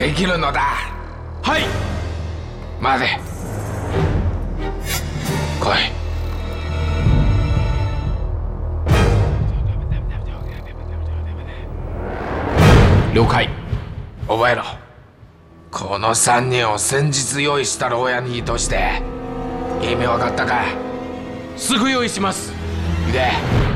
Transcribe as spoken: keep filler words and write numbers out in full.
できるのだ。 はい。 待て。来い。 了解。 覚えろ。この三人を先日用意した牢屋に移動して。意味わかったか？ すぐ用意します。 で